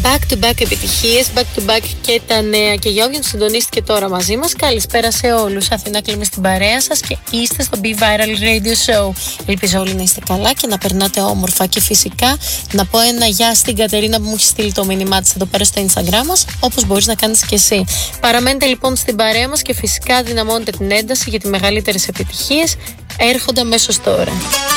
Back to back επιτυχίες, back to back και τα νέα. Και για όποιον συντονίστηκε τώρα μαζί μας, καλησπέρα σε όλους. Αθηνά Κλίμη στην παρέα σας και είστε στο Be Viral Radio Show. Ελπίζω όλοι να είστε καλά και να περνάτε όμορφα. Και φυσικά να πω ένα γεια στην Κατερίνα που μου έχει στείλει το μήνυμά της εδώ πέρα στο Instagram μας, όπως μπορείς να κάνεις και εσύ. Παραμένετε λοιπόν στην παρέα μας και φυσικά δυναμώνετε την ένταση γιατί οι μεγαλύτερες επιτυχίες έρχονται αμέσως τώρα.